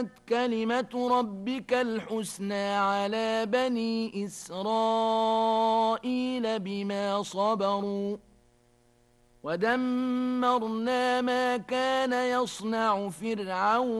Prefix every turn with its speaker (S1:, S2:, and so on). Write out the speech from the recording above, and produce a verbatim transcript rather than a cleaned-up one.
S1: كلمة ربك الحسنى على بني إسرائيل بما صبروا ودمرنا ما كان يصنع فرعون